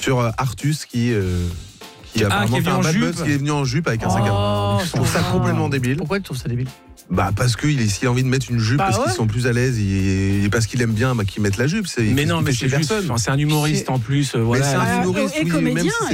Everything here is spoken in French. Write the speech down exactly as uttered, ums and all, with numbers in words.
sur euh, Artus qui, euh, qui a Ah, apparemment qui est fait venu un en bad jupe. buzz, qui est venu en jupe avec un sac à main. Oh, Je trouve ça ça. complètement débile. Pourquoi tu trouves ça débile? Bah parce qu'il est, s'il a envie de mettre une jupe Bah parce ouais. qu'ils sont plus à l'aise et, et parce qu'il aime bien, bah qu'il mette la jupe. C'est, Mais non, mais c'est c'est juste, personne. enfin, c'est un humoriste C'est- en plus. euh, Mais Voilà. c'est un Ah, humoriste, et oui, comédien, même si c'est